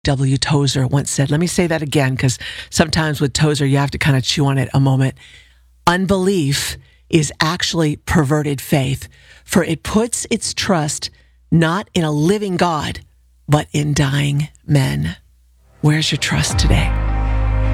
W. Tozer once said, let me say that again, because sometimes with Tozer, you have to kind of chew on it a moment. Unbelief is actually perverted faith, for it puts its trust not in a living God, but in dying men. Where's your trust today?